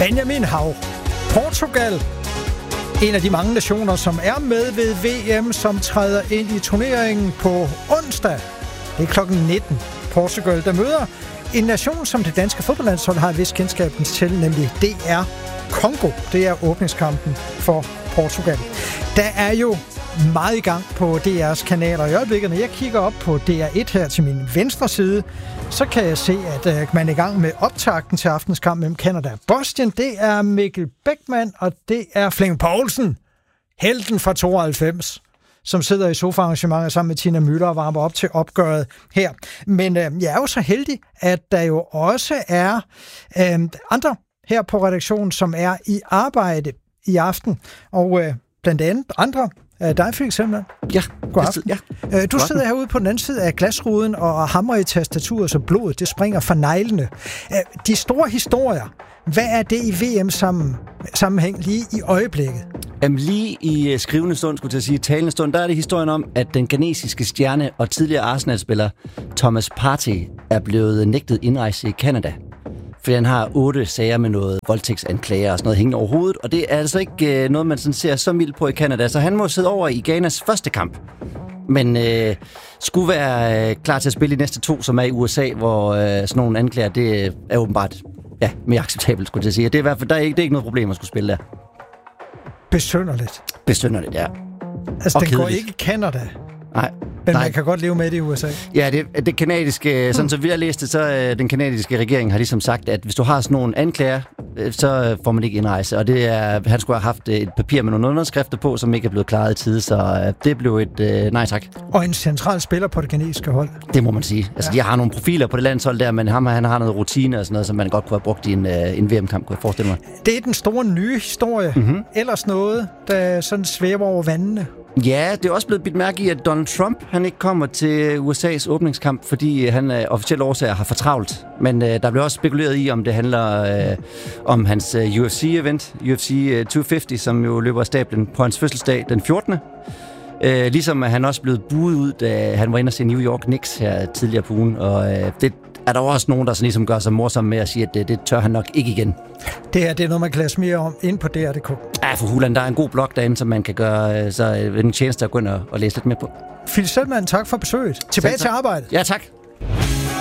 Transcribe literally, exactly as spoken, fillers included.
Benjamin Hav. Portugal, en af de mange nationer, som er med ved V M, som træder ind i turneringen på onsdag. Det er klokken nitten. Portugal, der møder en nation, som det danske fodboldlandshold har et vis kendskab til, nemlig D R Congo. Det er åbningskampen for Portugal. Der er jo meget i gang på D R's kanaler i øjeblikket. Når jeg kigger op på D R et her til min venstre side, så kan jeg se, at øh, man er i gang med optakten til aftens kamp mellem Canada og Bosnien. Det er Mikkel Beckmann, og det er Flemming Poulsen, helten fra tooghalvfems, som sidder i sofaarrangementet sammen med Tina Müller og varmer op til opgøret her. Men øh, jeg er jo så heldig, at der jo også er øh, andre her på redaktionen, som er i arbejde i aften. Og øh, blandt andet andre, øh, dig for eksempel. Ja, god aften. Ja. Øh, du sidder herude på den anden side af glasruden og hamrer i tastaturet, så blodet det springer fra neglene. Øh, de store historier, hvad er det i V M-sammenhæng lige i øjeblikket? Jamen, lige i skrivende stund, skulle jeg sige, talende stund, der er det historien om, at den ghanesiske stjerne og tidligere Arsenal-spiller Thomas Partey er blevet nægtet indrejse i Canada. Fordi han har otte sager med noget voldtægtsanklager og sådan noget hængende over hovedet, og det er altså ikke øh, noget, man sådan ser så mildt på i Canada, så han må sidde over i Ghanas første kamp. Men øh, skulle være øh, klar til at spille i næste to, som er i U S A, hvor øh, sådan nogle anklager, det er åbenbart ja, mere acceptabelt, skulle jeg sige. Det er i hvert fald, der er ikke, det er ikke noget problem at skulle spille der. Besynderligt. Besynderligt, ja. Altså, og den kedeligt. Går ikke i Canada. Nej. Men Nej. Man kan godt leve med det i U S A. Ja, det, det kanadiske, sådan som vi har læst det, så den kanadiske regering har ligesom sagt, at hvis du har sådan nogle anklager, så får man ikke indrejse. Og det er, han skulle have haft et papir med nogle underskrifter på, som ikke er blevet klaret i tide, så det blev et uh, nej tak. Og en central spiller på det kanadiske hold. Det må man sige. Altså, ja. De har nogle profiler på det landshold der, men ham, han har noget rutine og sådan noget, som man godt kunne have brugt i en, uh, en V M-kamp, kunne jeg forestille mig. Det er den store nye historie. Mm-hmm. Ellers noget, der sådan svæver over vandene. Ja, det er også blevet bidt mærke i, at Donald Trump han ikke kommer til U S A's åbningskamp, fordi han af officielle årsager har for travlt. Men øh, der bliver også spekuleret i, om det handler øh, om hans øh, U F C-event, U F C øh, to hundrede og halvtreds, som jo løber af stablen på hans fødselsdag den fjortende. Øh, ligesom at han også blevet buet ud, da han var inde og se New York Knicks her tidligere på ugen. Og øh, det er der også nogen, der sådan ligesom gør sig morsomme med at sige, at det, det tør han nok ikke igen. Det her det er noget, man kan læse mere om ind på D R punktum d k. Ja, for hulen, der er en god blog derinde, som man kan gøre så en tjeneste at gå ind og, og læse lidt mere på. Phil Selman, tak for besøget. Tilbage til arbejdet. Ja, tak.